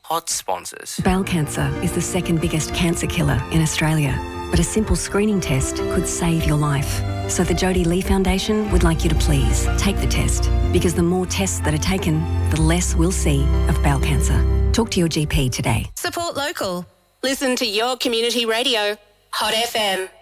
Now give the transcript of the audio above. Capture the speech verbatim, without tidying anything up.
hot sponsors. Bowel cancer is the second biggest cancer killer in Australia, but a simple screening test could save your life. So the Jodie Lee Foundation would like you to please take the test, because the more tests that are taken, the less we'll see of bowel cancer. Talk to your G P today. Support local. Listen to your community radio. Hot F M.